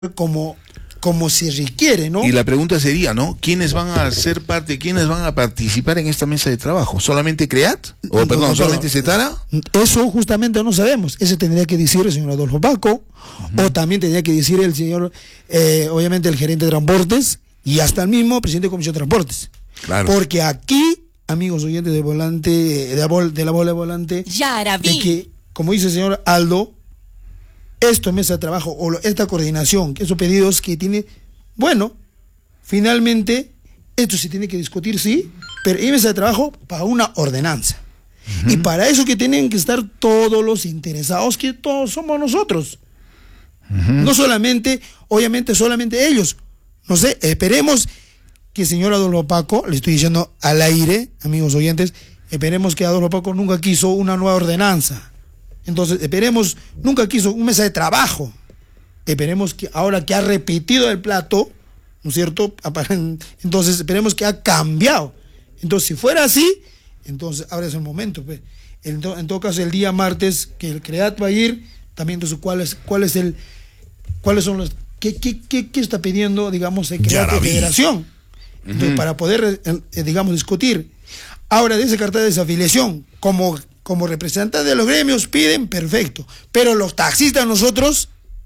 como se requiere, ¿no? Y la pregunta sería, ¿no? ¿Quiénes van a ser parte, quiénes van a participar en esta mesa de trabajo? ¿Solamente CREAT? O, perdón, ¿solamente CETARA? Eso justamente no sabemos. Eso tendría que decir el señor Adolfo Paco, o también tendría que decir el señor, obviamente el gerente de transportes, y hasta el mismo presidente de Comisión de Transportes. Claro. Porque aquí, amigos oyentes de volante, de la bola de volante, de que, como dice el señor Aldo, esta mesa de trabajo o esta coordinación, esos pedidos que tiene, bueno, finalmente esto se tiene que discutir, sí, pero hay mesa de trabajo para una ordenanza. Y para eso que tienen que estar todos los interesados, que todos somos nosotros. No solamente, obviamente, solamente ellos. No sé, esperemos que el señor Adolfo Paco, le estoy diciendo al aire, amigos oyentes, esperemos que Adolfo Paco nunca quiso una nueva ordenanza. Entonces, esperemos, nunca quiso una mesa de trabajo. Esperemos que ahora que ha repetido el plato, ¿no es cierto? Entonces, esperemos que ha cambiado. Entonces, si fuera así, entonces ahora es el momento. Pues. En todo caso, el día martes que el CREAT va a ir, también entonces, ¿cuáles son los, qué está pidiendo, digamos, el CREAT de Federación? Entonces, para poder, digamos, discutir. Ahora, de esa carta de desafiliación, como representantes de los gremios piden, perfecto, pero los taxistas nosotros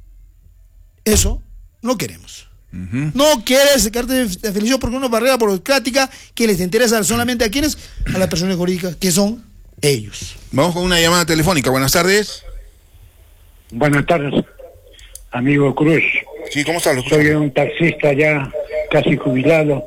eso no queremos. No quiere esa carta de afiliación porque es una barrera burocrática que les interesa solamente a quienes, a las personas jurídicas que son ellos. Vamos con una llamada telefónica. Buenas tardes. Buenas tardes, amigo Cruz. Sí, ¿cómo estás? Soy un taxista ya casi jubilado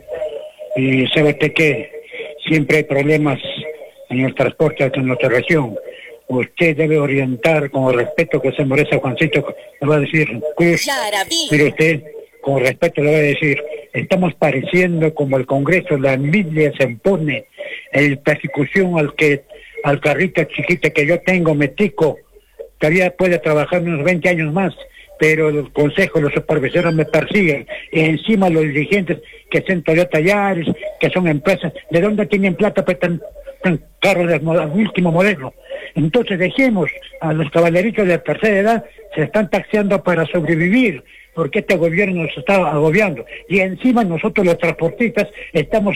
y sabe usted que siempre hay problemas en el transporte aquí en nuestra región. Usted debe orientar con el respeto que se merece a Juancito, le va a decir, Cruz, mire usted, con respeto le va a decir, estamos pareciendo como el Congreso, la envidia se impone, en persecución al carrito chiquito que yo tengo, metico, todavía puede trabajar unos 20 años más, pero el consejo, los supervisores me persiguen, y encima los dirigentes que son Toyota Yaris, que son empresas, ¿de dónde tienen plata para tan carros de último modelo? Entonces dejemos a los caballeritos de tercera edad, se están taxeando para sobrevivir, porque este gobierno nos está agobiando, y encima nosotros los transportistas estamos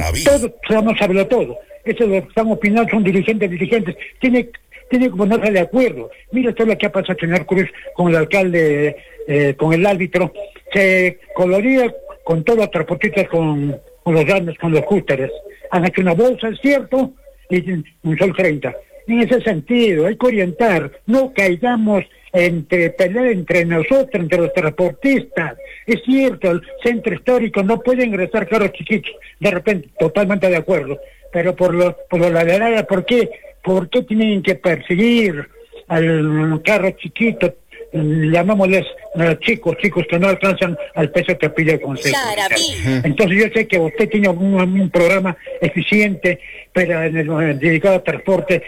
saberlo todo. Eso lo están opinando, son dirigentes, tiene que ponerse de acuerdo. Mira todo lo que ha pasado, señor Cruz, con el alcalde, con el árbitro, se coloría con todos los transportistas, con los grandes, con los cústeres. Han hecho una bolsa, es cierto, y un sol 30. En ese sentido, hay que orientar, no caigamos pelear entre nosotros, entre los transportistas. Es cierto, el centro histórico no puede ingresar carros chiquitos, de repente, totalmente de acuerdo, pero por la verdad, ¿por qué tienen que perseguir al carro chiquito? Llamámosles chicos que no alcanzan al peso que pide el Consejo. Entonces yo sé que usted tiene un programa eficiente, pero en el dedicado a transporte,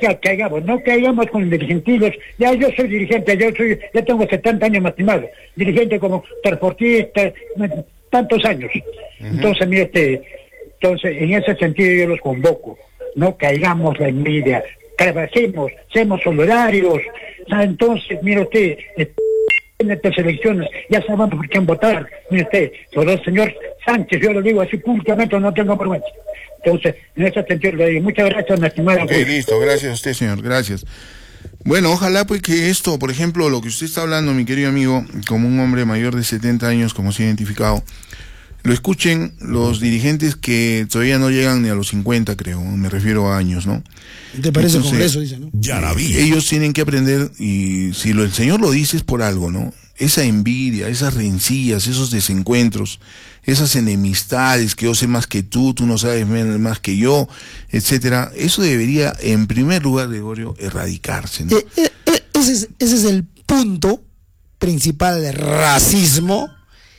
no caigamos con dirigentilos. Ya yo soy dirigente, ya tengo 70 años más estimado, dirigente como transportista, tantos años. Entonces, mire en ese sentido yo los convoco, no caigamos la envidia, trabajemos, seamos solidarios. Entonces, mire usted, en estas elecciones ya sabemos por quién votar. Mire usted, sobre el señor Sánchez, yo lo digo así públicamente, no tengo vergüenza. Entonces, en ese sentido le digo, muchas gracias, mi estimada. Ok, listo, gracias a usted, señor, gracias. Bueno, ojalá pues que esto, por ejemplo, lo que usted está hablando, mi querido amigo, como un hombre mayor de 70 años, como se ha identificado, lo escuchen los dirigentes que todavía no llegan ni a los 50, creo, me refiero a años, ¿no? ¿Te parece el Congreso, dice, no? Ya la vi. Ellos tienen que aprender, y si el Señor lo dice es por algo, ¿no? Esa envidia, esas rencillas, esos desencuentros, esas enemistades, que yo sé más que tú no sabes más que yo, etcétera, eso debería, en primer lugar, Gregorio, erradicarse, ¿no? Ese es el punto principal del racismo,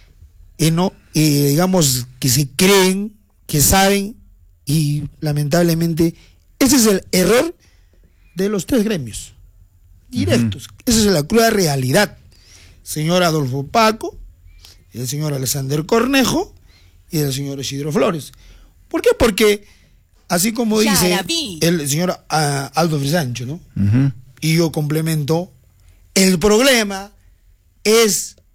¿no? Digamos que se creen, que saben, y lamentablemente ese es el error de los tres gremios directos. Esa es la cruda realidad. Señor Adolfo Paco, el señor Alexander Cornejo y el señor Isidro Flores. ¿Por qué? Porque así como dice el señor Aldo Frisancho, ¿no? Y yo complemento, el problema es